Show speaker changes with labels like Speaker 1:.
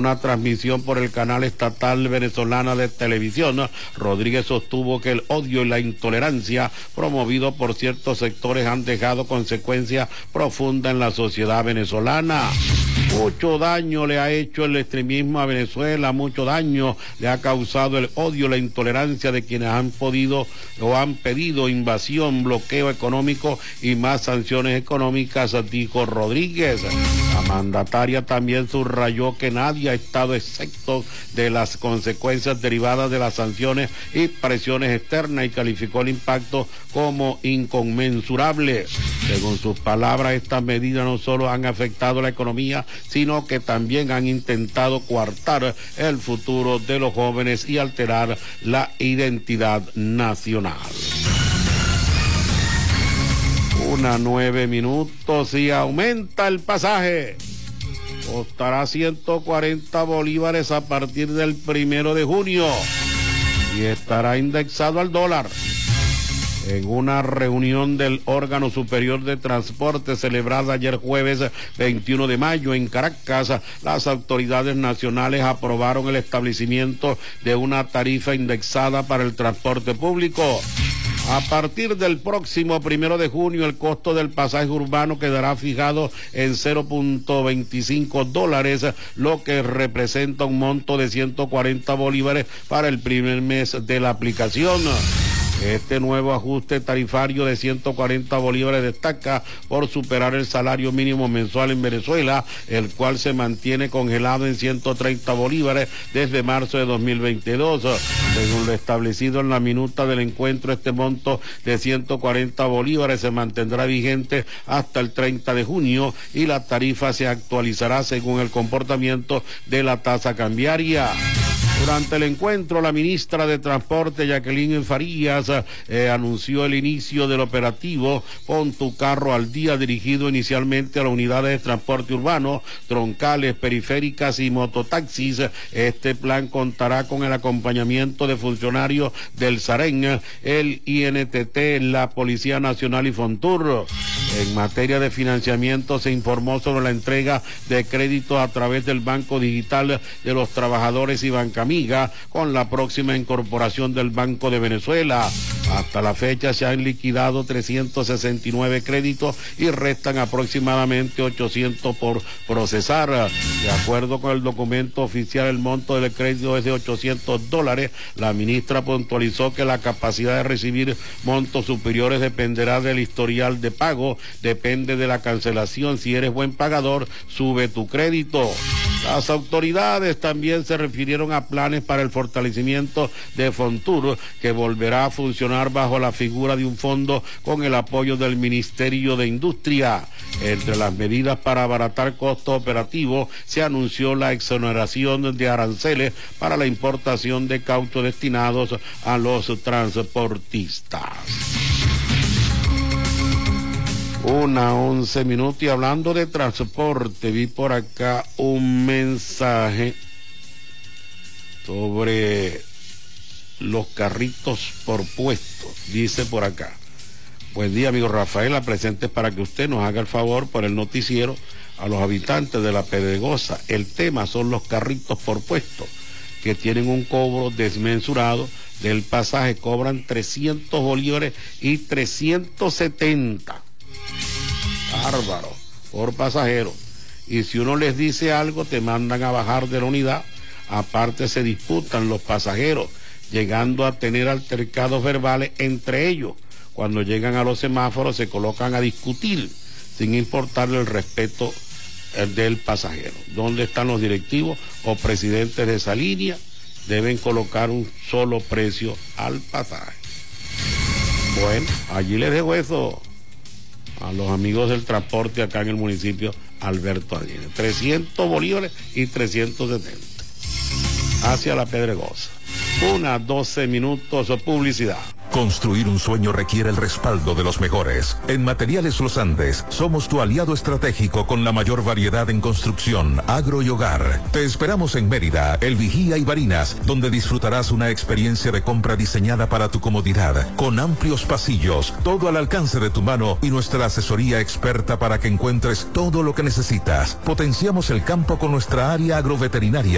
Speaker 1: una transmisión por el canal estatal venezolana de televisión, Rodríguez sostuvo que el odio y la intolerancia promovido por ciertos sectores han dejado consecuencias profundas en la sociedad venezolana. Mucho daño le ha hecho el extremismo a Venezuela, mucho daño le ha causado el odio, la intolerancia de quienes han podido o han pedido invasión, bloqueo económico y más sanciones económicas, dijo Rodríguez. La mandataria también subrayó que nadie ha estado exento de las consecuencias derivadas de las sanciones y presiones externas y calificó el impacto como inconmensurable. Según sus palabras, estas medidas no solo han afectado la economía, sino que también han intentado coartar el futuro de los jóvenes y alterar la identidad nacional. 1:09 y aumenta el pasaje. Costará 140 bolívares a partir del 1 de junio y estará indexado al dólar. En una reunión del órgano superior de transporte celebrada ayer jueves 21 de mayo en Caracas, las autoridades nacionales aprobaron el establecimiento de una tarifa indexada para el transporte público. A partir del próximo 1 de junio, el costo del pasaje urbano quedará fijado en $0.25, lo que representa un monto de 140 bolívares para el primer mes de la aplicación. Este nuevo ajuste tarifario de 140 bolívares destaca por superar el salario mínimo mensual en Venezuela, el cual se mantiene congelado en 130 bolívares desde marzo de 2022. Según lo establecido en la minuta del encuentro, este monto de 140 bolívares se mantendrá vigente hasta el 30 de junio y la tarifa se actualizará según el comportamiento de la tasa cambiaria. Durante el encuentro, la ministra de Transporte, Jacqueline Farías, anunció el inicio del operativo Pon tu carro al día, dirigido inicialmente a las unidades de transporte urbano, troncales, periféricas y mototaxis. Este plan contará con el acompañamiento de funcionarios del SAREN, el INTT, la Policía Nacional y Fontur. En materia de financiamiento, se informó sobre la entrega de créditos a través del Banco Digital de los Trabajadores y Banca Amiga, con la próxima incorporación del Banco de Venezuela. Hasta la fecha se han liquidado 369 créditos y restan aproximadamente 800 por procesar. De acuerdo con el documento oficial, el monto del crédito es de $800. La ministra puntualizó que la capacidad de recibir montos superiores dependerá del historial de pago, depende de la cancelación. Si eres buen pagador, sube tu crédito. Las autoridades también se refirieron a planes para el fortalecimiento de Fontur, que volverá a funcionar bajo la figura de un fondo con el apoyo del Ministerio de Industria. Entre las medidas para abaratar costos operativos, se anunció la exoneración de aranceles para la importación de caucho destinados a los transportistas. 1:11 y hablando de transporte, vi por acá un mensaje sobre los carritos por puesto. Dice por acá: buen día, amigo Rafaela, presentes para que usted nos haga el favor por el noticiero a los habitantes de La Pedregosa. El tema son los carritos por puesto, que tienen un cobro desmensurado del pasaje, cobran 300 bolívares y 370. Bárbaro, por pasajero. Y si uno les dice algo, te mandan a bajar de la unidad. Aparte, se disputan los pasajeros, llegando a tener altercados verbales entre ellos. Cuando llegan a los semáforos, se colocan a discutir, sin importarle el respeto del pasajero. ¿Dónde están los directivos o presidentes de esa línea? Deben colocar un solo precio al pasaje. Bueno, allí les dejo eso a los amigos del transporte acá en el municipio Alberto Ardínez. 300 bolívares y 370 hacia La Pedregosa. 1:12 publicidad.
Speaker 2: Construir un sueño requiere el respaldo de los mejores. En Materiales Los Andes somos tu aliado estratégico con la mayor variedad en construcción, agro y hogar. Te esperamos en Mérida, El Vigía y Barinas, donde disfrutarás una experiencia de compra diseñada para tu comodidad, con amplios pasillos, todo al alcance de tu mano y nuestra asesoría experta para que encuentres todo lo que necesitas. Potenciamos el campo con nuestra área agroveterinaria